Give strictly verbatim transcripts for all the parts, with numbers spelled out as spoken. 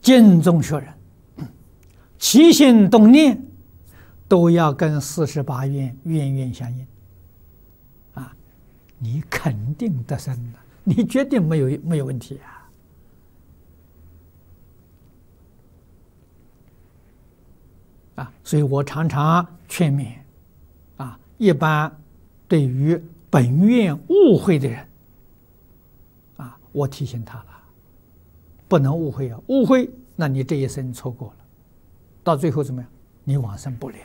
经中学人，起心动念都要跟四十八愿愿愿相应啊，你肯定得生了，你绝对没有没有问题啊。啊，所以我常常劝勉啊，一般对于本愿误会的人啊，我提醒他了，不能误会啊，误会那你这一生错过了，到最后怎么样？你往生不了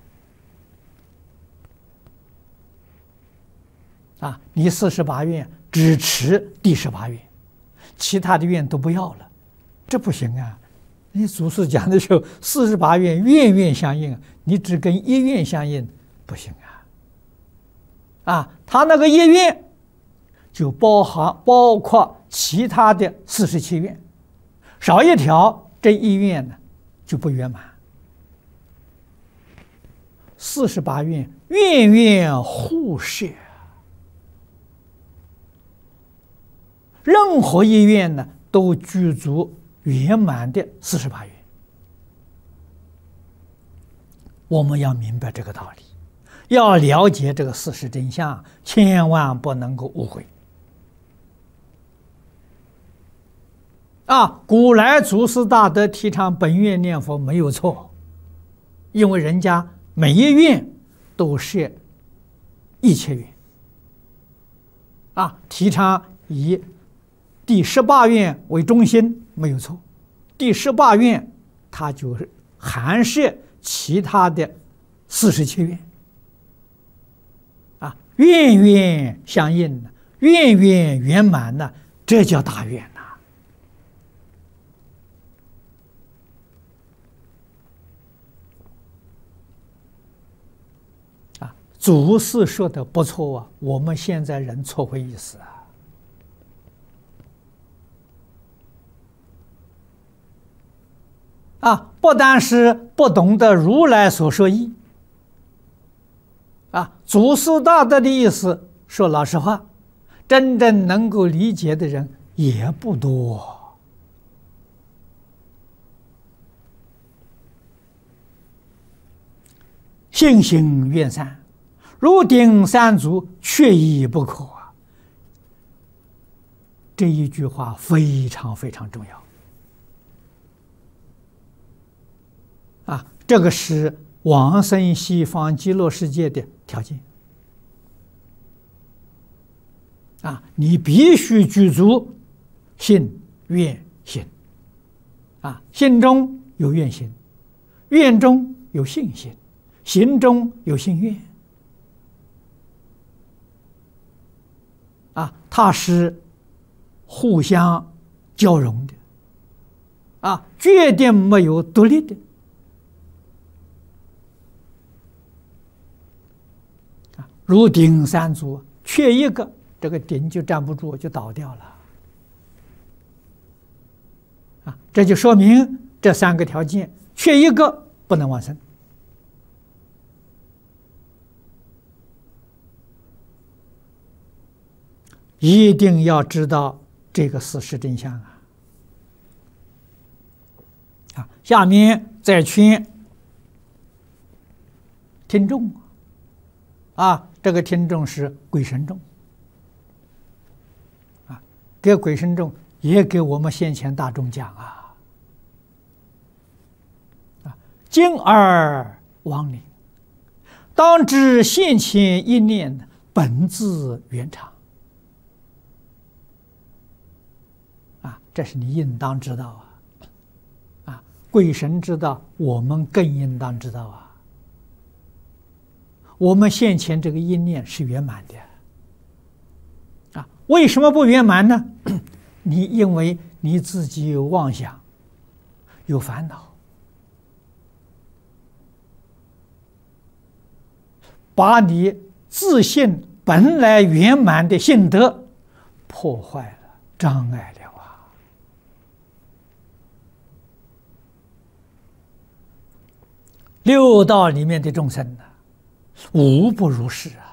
啊！你四十八愿只持第十八愿，其他的愿都不要了，这不行啊！你祖师讲的时候，四十八愿愿愿相应，你只跟一愿相应不行啊！啊，他那个一愿就包含包括其他的四十七愿，少一条，这一愿呢就不圆满。四十八愿愿愿互摄，任何一愿呢都具足圆满的四十八愿。我们要明白这个道理，要了解这个事实真相，千万不能够误会。啊，古来祖师大德提倡本愿念佛没有错，因为人家每一愿都是一切愿。啊，提倡以第十八愿为中心没有错，第十八愿它就是含摄其他的四十七愿。啊，愿愿相应呢，愿愿圆满呢，这叫大愿呐。啊，祖师说的不错啊，我们现在人错会意思啊。啊，不单是不懂得如来所说义，啊，祖师大德的意思，说老实话，真正能够理解的人也不多。信行愿善，如顶三足，缺一不可啊！这一句话非常非常重要。啊，这个是往生西方极乐世界的条件。啊，你必须具足信愿行。啊，心中有愿心，愿中有信心，行中有信愿。啊，它是互相交融的。啊，绝对没有独立的。如顶三足，缺一个，这个顶就站不住，就倒掉了。啊，这就说明这三个条件缺一个不能往生。一定要知道这个事实真相啊！啊，下面再劝听众啊。这个听众是鬼神众啊，给鬼神众也给我们现前大众讲啊啊，今儿亡灵，当知现前一念本自圆常啊，这是你应当知道啊啊，鬼神知道，我们更应当知道啊。我们现前这个一念是圆满的啊，为什么不圆满呢？你因为你自己有妄想，有烦恼，把你自信本来圆满的性德破坏了，障碍了啊！六道里面的众生呢，无不如是啊！